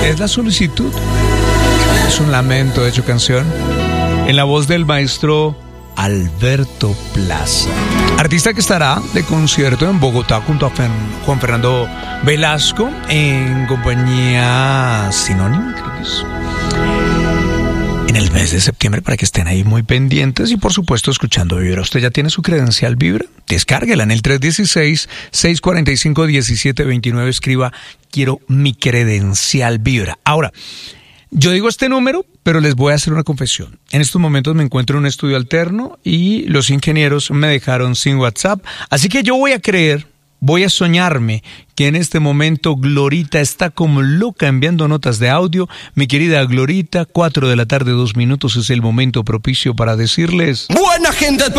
es la solicitud. Es un lamento hecho canción. En la voz del maestro Alberto Plaza, artista que estará de concierto en Bogotá junto a Juan Fernando Velasco en compañía Sinónimo, creo que es, en el mes de septiembre, para que estén ahí muy pendientes y por supuesto escuchando Vibra. ¿Usted ya tiene su credencial Vibra? Descárguela en el 316-645-1729. Escriba: quiero mi credencial Vibra. Ahora, yo digo este número, pero les voy a hacer una confesión. En estos momentos me encuentro en un estudio alterno y los ingenieros me dejaron sin WhatsApp. Así que yo voy a soñarme que en este momento Glorita está como loca enviando notas de audio. Mi querida Glorita, 4 de la tarde, 2 minutos, es el momento propicio para decirles: buena gente.